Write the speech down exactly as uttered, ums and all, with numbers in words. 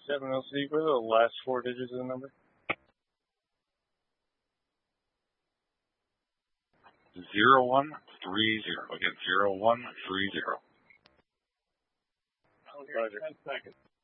seven oh C, what are the last four digits of the number? Zero one three zero. Again, zero one three zero. Roger. ten seconds.